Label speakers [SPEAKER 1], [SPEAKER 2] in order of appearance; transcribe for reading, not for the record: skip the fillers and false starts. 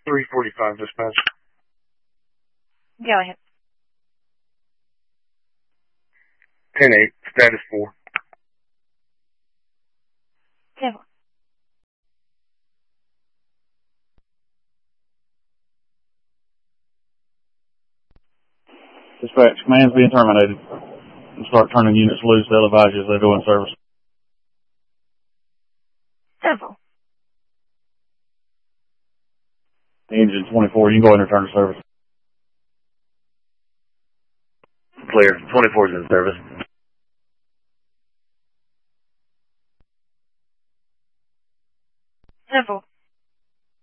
[SPEAKER 1] 345 dispatch.
[SPEAKER 2] Go ahead.
[SPEAKER 1] 10-8, status 4.
[SPEAKER 2] 10.
[SPEAKER 3] Dispatch, command's being terminated. And start turning units loose. They'll advise you as they go in service.
[SPEAKER 2] Simple.
[SPEAKER 3] Engine 24, you can go in and return to service.
[SPEAKER 1] Clear. 24's in service.